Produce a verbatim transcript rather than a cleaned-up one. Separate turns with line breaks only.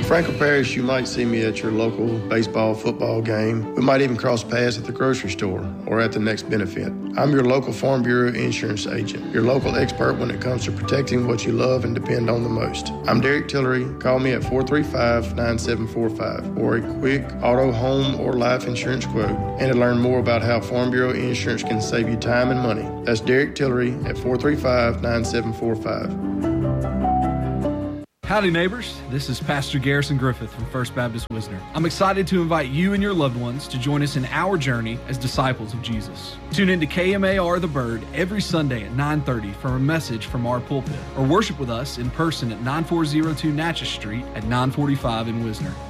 Franklin Parish, you might see me at your local baseball, football game. We might even cross paths at the grocery store or at the next benefit. I'm your local Farm Bureau insurance agent, your local expert when it comes to protecting what you love and depend on the most. I'm Derek Tillery. Call me at four three five, nine seven four five for a quick auto, home, or life insurance quote and to learn more about how Farm Bureau insurance can save you time and money. That's Derek Tillery at four three five, nine seven four five.
Howdy neighbors, this is Pastor Garrison Griffith from First Baptist Wisner. I'm excited to invite you and your loved ones to join us in our journey as disciples of Jesus. Tune in to K M A R The Bird every Sunday at nine thirty for a message from our pulpit, or worship with us in person at nine four zero two Natchez Street at nine forty-five in Wisner.